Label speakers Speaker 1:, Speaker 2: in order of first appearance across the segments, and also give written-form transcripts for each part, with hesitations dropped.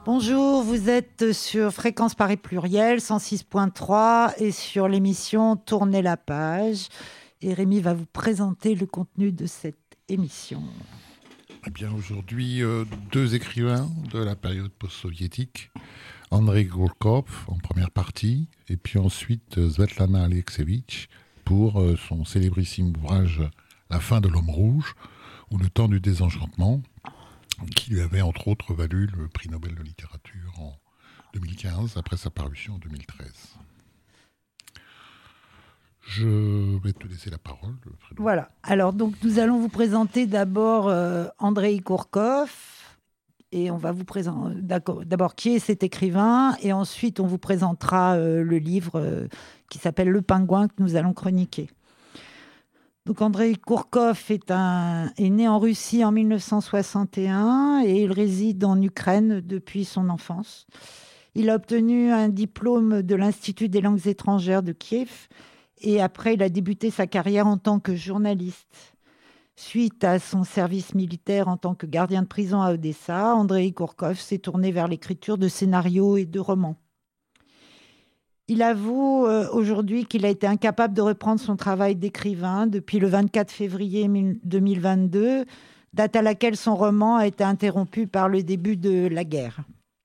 Speaker 1: Bonjour, vous êtes sur Fréquence Paris Pluriel 106.3 et sur l'émission Tournez la page. Et Rémi va vous présenter le contenu de cette émission.
Speaker 2: Eh bien, aujourd'hui, deux écrivains de la période post-soviétique. Andrei Gourkov en première partie, et puis ensuite Svetlana Alexievitch pour son célébrissime ouvrage La fin de l'homme rouge, ou Le temps du désenchantement, qui lui avait entre autres valu le prix Nobel de littérature en 2015, après sa parution en 2013. Je vais te laisser la parole.
Speaker 1: Voilà. Alors, donc, nous allons vous présenter d'abord Andrei Gourkov. Et on va vous présenter d'abord qui est cet écrivain. Et ensuite, on vous présentera le livre qui s'appelle Le Pingouin que nous allons chroniquer. Donc, Andrei Gourkov est né en Russie en 1961 et il réside en Ukraine depuis son enfance. Il a obtenu un diplôme de l'Institut des langues étrangères de Kiev. Et après, il a débuté sa carrière en tant que journaliste. Suite à son service militaire en tant que gardien de prison à Odessa, Andrei Gourkov s'est tourné vers l'écriture de scénarios et de romans. Il avoue aujourd'hui qu'il a été incapable de reprendre son travail d'écrivain depuis le 24 février 2022, date à laquelle son roman a été interrompu par le début de la guerre.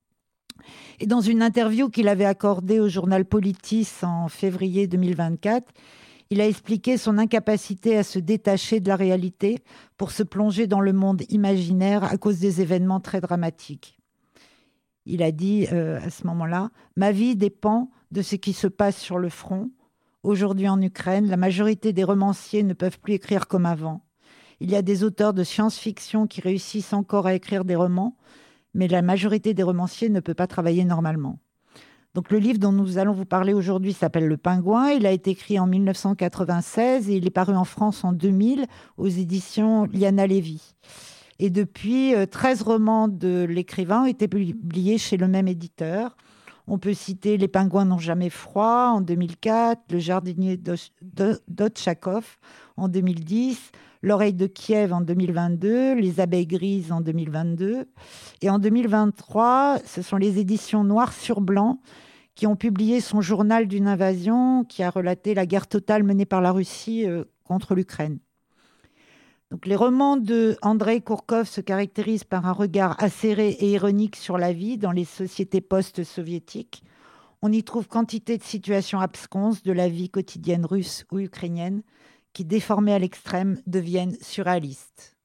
Speaker 1: Et dans une interview qu'il avait accordée au journal Politis en février 2024, il a expliqué son incapacité à se détacher de la réalité pour se plonger dans le monde imaginaire à cause des événements très dramatiques. Il a dit à ce moment-là « Ma vie dépend de ce qui se passe sur le front. Aujourd'hui en Ukraine, la majorité des romanciers ne peuvent plus écrire comme avant. Il y a des auteurs de science-fiction qui réussissent encore à écrire des romans, mais la majorité des romanciers ne peut pas travailler normalement. » Donc, le livre dont nous allons vous parler aujourd'hui s'appelle Le Pingouin. Il a été écrit en 1996 et il est paru en France en 2000 aux éditions Liana Levy. Et depuis, 13 romans de l'écrivain ont été publiés chez le même éditeur. On peut citer Les Pingouins n'ont jamais froid en 2004, Le jardinier d'Otchakov en 2010, L'oreille de Kiev en 2022, Les abeilles grises en 2022. Et en 2023, ce sont les éditions Noir sur Blanc qui ont publié son journal d'une invasion qui a relaté la guerre totale menée par la Russie contre l'Ukraine. Donc, les romans de Andrei Gourkov se caractérisent par un regard acéré et ironique sur la vie dans les sociétés post-soviétiques. On y trouve quantité de situations absconses de la vie quotidienne russe ou ukrainienne qui, déformées à l'extrême, deviennent surréalistes.